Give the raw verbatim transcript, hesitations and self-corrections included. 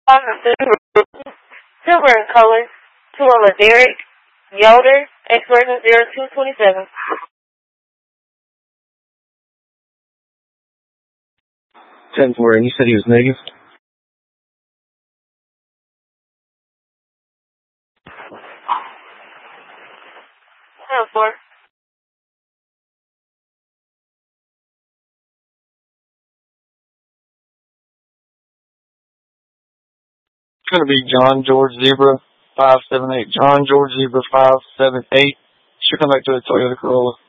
Silver in color. Toola Derek Yoder, expiration zero two twenty seven. ten four, and you said he was negative? ten four. It's going to be John George Zebra five seven eight. John George Zebra five seven eight. Should come back to a Toyota Corolla.